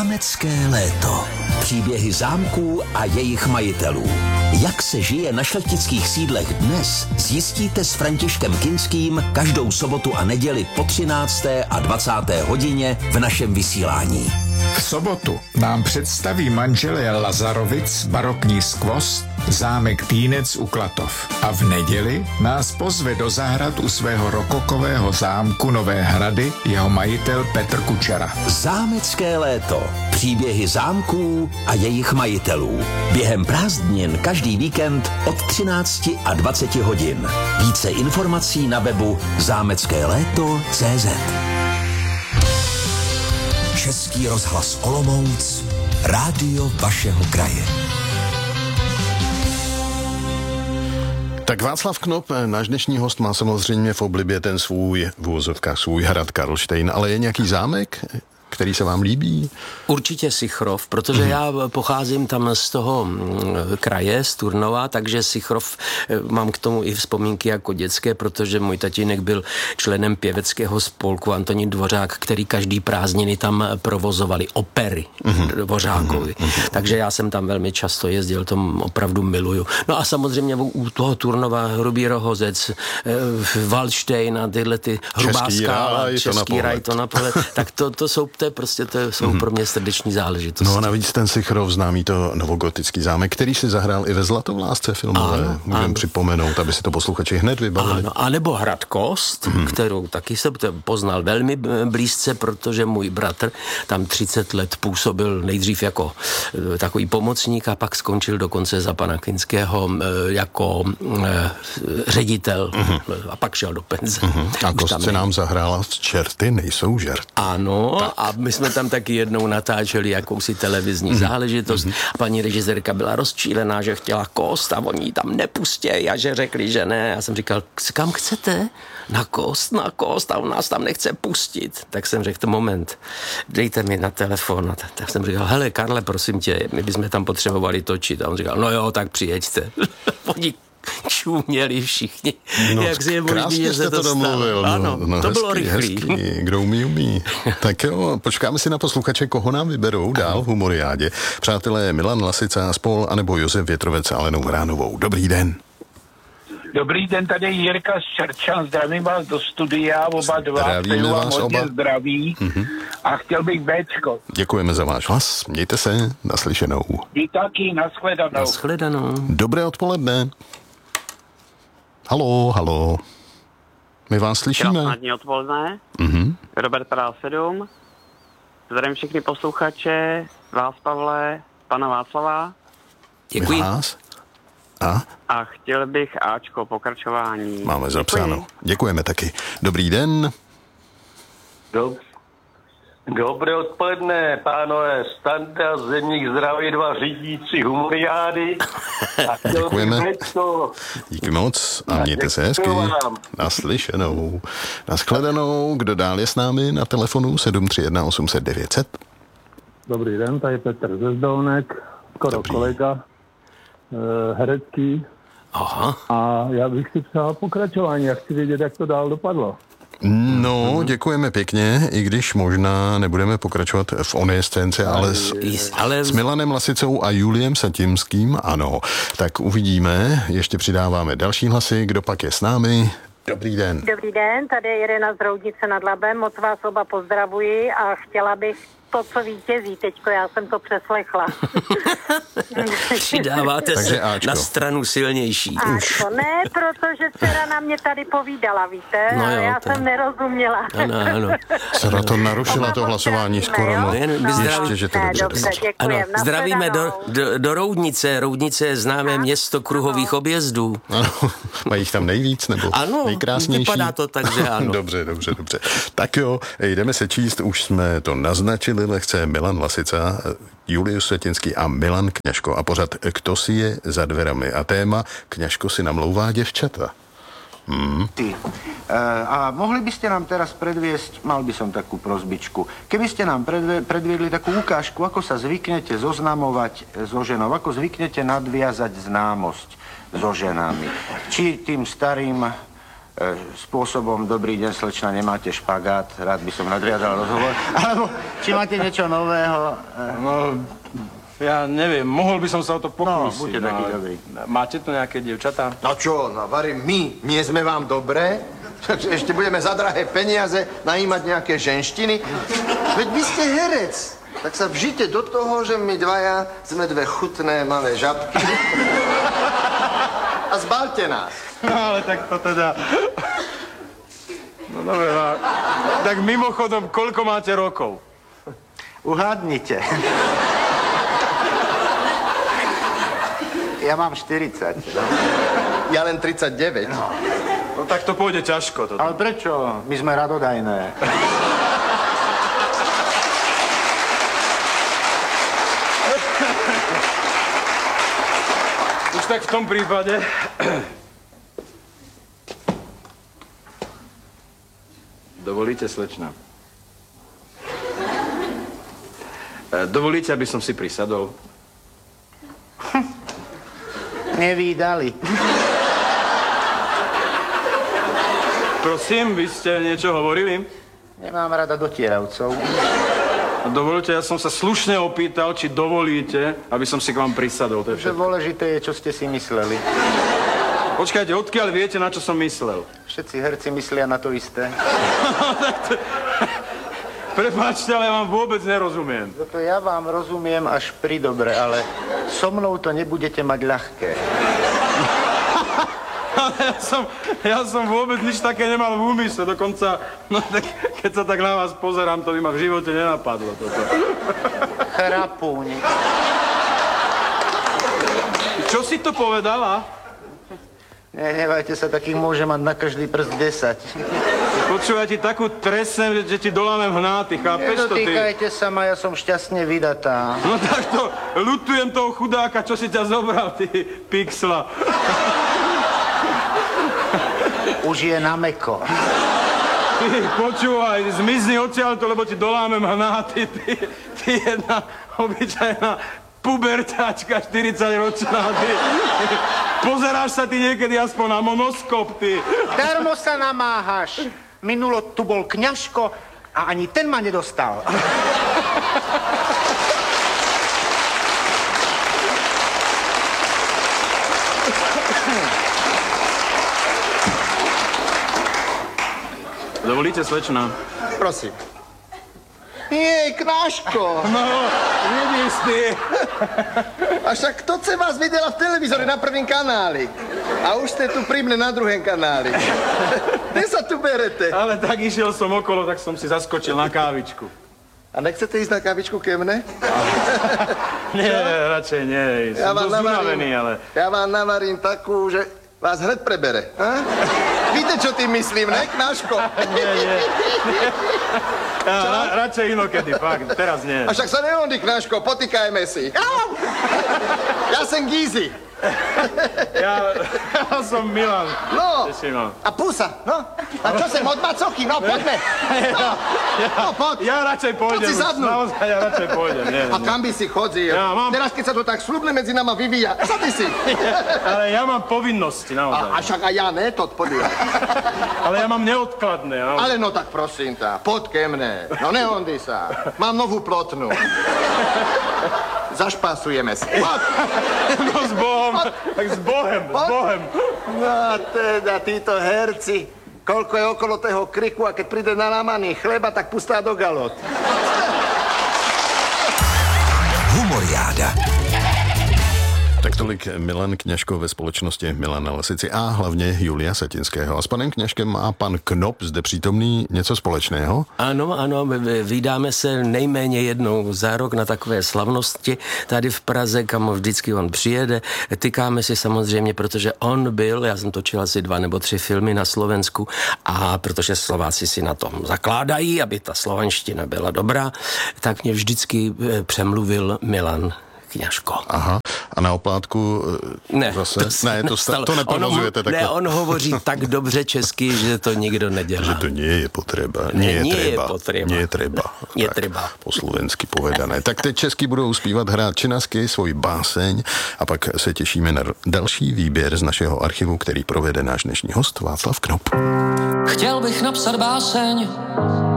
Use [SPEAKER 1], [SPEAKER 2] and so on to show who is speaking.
[SPEAKER 1] Zámecké léto. Příběhy zámků a jejich majitelů. Jak se žije na šlechtických sídlech dnes, zjistíte s Františkem Kinským každou sobotu a neděli po 13. a 20. hodině v našem vysílání.
[SPEAKER 2] V sobotu nám představí manželé Lazarovic barokní skvost zámek Týnec u Klatov. A v neděli nás pozve do zahrad u svého rokokového zámku Nové Hrady jeho majitel Petr Kučera.
[SPEAKER 1] Zámecké léto. Příběhy zámků a jejich majitelů. Během prázdnin každý víkend od 13 a 20 hodin. Více informací na webu zámeckéléto.cz. Český rozhlas Olomouc, rádio vašeho kraje.
[SPEAKER 3] Tak Václav Knop, náš dnešní host, má samozřejmě v oblibě ten svůj, v uvozovkách svůj hrad Karlštejn, ale je nějaký zámek, který se vám líbí?
[SPEAKER 4] Určitě Sichrov, protože já pocházím tam z toho kraje, z Turnova, takže Sichrov, mám k tomu i vzpomínky jako dětské, protože můj tatínek byl členem pěveckého spolku Antonín Dvořák, který každý prázdniny tam provozovali opery Dvořákovi. Takže já jsem tam velmi často jezdil, to opravdu miluju. No a samozřejmě u toho Turnova Hrubý Rohozec, Valdštejn a tyhle ty Hrubá skála, Český ráj, to na pohled. Tak to jsou pro mě srdeční záležitosti.
[SPEAKER 3] No a navíc ten Sichrov, známý to novogotický zámek, který si zahrál i ve Zlatovlásce filmové. Můžeme připomenout, aby si to posluchači hned vybavili.
[SPEAKER 4] Ano, a nebo Hrad Kost, kterou taky jsem poznal velmi blízce, protože můj bratr tam 30 let působil nejdřív jako takový pomocník a pak skončil dokonce za pana Kinského jako ředitel a pak šel do penze.
[SPEAKER 3] A Kost se nám zahrála z Čerty nejsou žert.
[SPEAKER 4] Ano, tak. A my jsme tam taky jednou natáčeli jakousi televizní záležitost. Paní režisérka byla rozčílená, že chtěla Kost a oni ji tam nepustějí a že řekli, že ne. Já jsem říkal, kam chcete? Na Kost a on nás tam nechce pustit. Tak jsem řekl, moment, dejte mi na telefon. Tak jsem říkal, hele Karle, prosím tě, my bychom tam potřebovali točit. A on říkal, no jo, tak přijeďte. Oni čuměli všichni.
[SPEAKER 3] No,
[SPEAKER 4] jak si je možný, že se to
[SPEAKER 3] domluvil.
[SPEAKER 4] Ano,
[SPEAKER 3] no,
[SPEAKER 4] to
[SPEAKER 3] hezký,
[SPEAKER 4] bylo rychlý.
[SPEAKER 3] Hezký. Kdo umí. Tak jo, počkáme si na posluchače, koho nám vyberou dál v Humoriádě. Přátelé Milan Lasica a spol, anebo Josef Větrovec a Alenou Vránovou. Dobrý den.
[SPEAKER 5] Dobrý den, tady Jirka z Čerčan, zdravím vás do studia, oba dva,
[SPEAKER 3] Zdravíme vás oba.
[SPEAKER 5] Zdraví a chtěl bych Béčko.
[SPEAKER 3] Děkujeme za váš hlas, mějte se, naslyšenou.
[SPEAKER 5] Vy taky, nashledanou.
[SPEAKER 4] Nashledanou.
[SPEAKER 3] Dobré odpoledne. Haló. My vás slyšíme.
[SPEAKER 6] Krásné odpoledne. Robert Prál 7. Zdravím všechny posluchače, vás Pavle, pana Václava.
[SPEAKER 4] Děkuji.
[SPEAKER 3] Vás?
[SPEAKER 6] A chtěl bych Ačko, pokračování.
[SPEAKER 3] Máme zapsáno. Děkujeme taky. Dobrý den.
[SPEAKER 7] Dobré odpoledne, pánové. Standa, Zemník, zdraví, 2 řídící Humoriády.
[SPEAKER 3] Děkujeme. Díky moc a mějte se hezky. Naslyšenou. Nashledanou. Kdo dál je s námi na telefonu 731 800 900?
[SPEAKER 8] Dobrý den, tady Petr ze Zdolnek, skoro
[SPEAKER 3] Dobrý.
[SPEAKER 8] kolega, herecký.
[SPEAKER 4] Aha.
[SPEAKER 8] A já bych si přál pokračování, já chci vědět, jak to dál dopadlo.
[SPEAKER 3] No, děkujeme pěkně, i když možná nebudeme pokračovat v oné scénce, ale s Milanem Lasicou a Juliem Satimským, ano. Tak uvidíme, ještě přidáváme další hlasy, kdo pak je s námi. Dobrý den.
[SPEAKER 9] Dobrý den, tady je Irena z Roudnice nad Labem, moc vás oba pozdravuji a chtěla bych to, co vítězí teďko, já jsem to přeslechla.
[SPEAKER 4] Přidáváte se na stranu silnější.
[SPEAKER 9] Ačko, ne, protože dcera na mě tady povídala, víte,
[SPEAKER 4] No
[SPEAKER 9] a
[SPEAKER 4] jo,
[SPEAKER 9] já jsem nerozuměla.
[SPEAKER 4] Ano.
[SPEAKER 3] Dcera to narušila to hlasování skoro moc. Ještě, že to
[SPEAKER 9] dobře, děkujem.
[SPEAKER 4] Ano, zdravíme do Roudnice. Roudnice je známé město kruhových objezdů.
[SPEAKER 3] Ano, mají jich tam nejvíc, nebo nejkrásnější?
[SPEAKER 4] Vypadá to tak, že ano.
[SPEAKER 3] Dobře. Tak jo, jdeme se číst, už jsme to naznačili lehce. Milan Lasica, Julius Setinský a Milan Kňažko. A pořád, kdo si je za dverami? A téma, Kňažko si namlouvá děvčata.
[SPEAKER 10] A mohli by ste nám teraz predviesť, mal by som takú prosbičku, keby ste nám predviedli takú ukážku, ako sa zvyknete zoznamovať so ženou, ako zvyknete nadviazať známosť so ženami. Či tým starým spôsobom dobrý deň, slečna, nemáte špagát, rád by som nadviazal rozhovor. Alebo či máte niečo nového?
[SPEAKER 11] No, ja neviem, mohol by som sa o to pokúsiť.
[SPEAKER 10] No, buďte taký dobrý.
[SPEAKER 11] Máte tu nejaké dievčatá?
[SPEAKER 12] No čo, no varím, my nie sme vám dobré? Ešte budeme za drahé peniaze najímať nejaké ženštiny? Veď vy ste herec. Tak sa vžite do toho, že my dvaja sme dve chutné malé žabky. A zbalte nás.
[SPEAKER 11] No ale tak to teda... No dobre, no. Tak mimochodom, koľko máte rokov?
[SPEAKER 10] Uhádnite. Ja mám 40.
[SPEAKER 12] Ja len 39.
[SPEAKER 11] No tak to pôjde ťažko. Toto.
[SPEAKER 10] Ale prečo? My sme radodajné.
[SPEAKER 11] Už tak v tom prípade... Dovolíte, slečna? Dovolíte, aby som si prisadol?
[SPEAKER 10] Nevídali.
[SPEAKER 11] Prosím, vy ste niečo hovorili?
[SPEAKER 10] Nemám rada dotieravcov.
[SPEAKER 11] Dovolte, ja som sa slušne opýtal, či dovolíte, aby som si k vám prisadol. To je všetko.
[SPEAKER 10] Dôležité je, čo ste si mysleli.
[SPEAKER 11] Počkajte, odkiaľ viete, na čo som myslel?
[SPEAKER 10] Všetci herci myslia na to isté.
[SPEAKER 11] Prepáčte, ale ja vám vôbec nerozumiem.
[SPEAKER 10] Toto ja vám rozumiem až pri dobre, ale so mnou to nebudete mať ľahké.
[SPEAKER 11] Ja som vôbec nič také nemal v úmysle, dokonca, no tak, keď sa tak na vás pozerám, to by ma v živote nenapadlo toto.
[SPEAKER 10] Chrapúň.
[SPEAKER 11] Čo si to povedala?
[SPEAKER 10] Nehnevajte sa, takých môže mať na každý prst 10.
[SPEAKER 11] Počúvaj, ti takú tresem, že ti dolámem hnáty, chápeš to ty?
[SPEAKER 10] Nedotýkajte sa ma, ja som šťastne vydatá.
[SPEAKER 11] No tak to, ľutujem toho chudáka, čo si ťa zobral, ty pixla.
[SPEAKER 10] Už je na meko.
[SPEAKER 11] Ty, počúvaj, zmizni odtiaľto, lebo ti dolámem hnáty, ty jedna obyčajná pubertáčka 40-ročná, ty. Pozeráš sa ty niekedy aspoň na monoskop, ty.
[SPEAKER 10] Darmo sa namáhaš. Minulo tu bol Kňažko a ani ten ma nedostal.
[SPEAKER 11] Dovolíte, slečna?
[SPEAKER 12] Prosím. Nie, Knáško.
[SPEAKER 11] No, vidíš ty.
[SPEAKER 12] A však kto se vás videla v televízore na prvním kanáli? A už ste tu pri mne na druhém kanáli. Kde sa tu berete?
[SPEAKER 11] Ale tak išiel som okolo, tak som si zaskočil na kávičku.
[SPEAKER 12] A nechcete ísť na kávičku ke mne?
[SPEAKER 11] Nie, radšej nie. Som dosť unavený, ale...
[SPEAKER 12] Ja vám navarím takú, že vás hned prebere. A? Víte, čo tým myslím, ne, Knáško?
[SPEAKER 11] Nie. Ja, radšej inokedy, fakt, teraz nie.
[SPEAKER 12] A však sa neondí, Knáško, potýkajme si. Ja som Gízy.
[SPEAKER 11] Ja som Milan.
[SPEAKER 12] No, a Pusa, no. A čo sem, od macoky, no, poďme. No, poď.
[SPEAKER 11] Ja radšej pôjdem.
[SPEAKER 12] Poď si sadnúť.
[SPEAKER 11] Naozaj, ja radšej pôjdem. Nie.
[SPEAKER 12] A kam by si chodil? Teraz, keď sa to tak slubne medzi nama vyvíja, sadni si.
[SPEAKER 11] Ale ja mám povinnosti, naozaj.
[SPEAKER 12] A však aj ja ne, to podľa.
[SPEAKER 11] Ale ja mám neodkladné, naozaj.
[SPEAKER 12] Ale no tak prosím ťa, poď ke mne. No nehondi sa. Mám novú plotnu. Zašpásujeme si. Poď.
[SPEAKER 11] No s Bohom, tak s Bohem.
[SPEAKER 12] No teda, títo herci, koľko je okolo toho kriku a keď príde nalamaný chleba, tak pustá do galot.
[SPEAKER 1] Humoriáda.
[SPEAKER 3] Tak tolik Milan Kňažko ve společnosti Milana Lasici a hlavně Julia Satinského. A s panem Kňažkem má pan Knop zde přítomný něco společného?
[SPEAKER 4] Ano, vydáme se nejméně jednou za rok na takové slavnosti tady v Praze, kam vždycky on přijede. Tykáme si samozřejmě, protože on byl, já jsem točil asi 2 nebo 3 filmy na Slovensku a protože Slováci si na tom zakládají, aby ta slovanština byla dobrá, tak mě vždycky přemluvil Milan Kňažko.
[SPEAKER 3] Aha. A na oplátku
[SPEAKER 4] ne,
[SPEAKER 3] zase? To neprovozujete takhle.
[SPEAKER 4] Ne, on hovoří tak dobře česky, že to nikdo nedělá.
[SPEAKER 3] Že to nie je potreba. Nie je treba. Po slovensky povedané. Tak teď česky budou zpívat hrát Činasky svoji báseň a pak se těšíme na další výběr z našeho archivu, který provede náš dnešní host Václav Knop.
[SPEAKER 13] Chtěl bych napsat báseň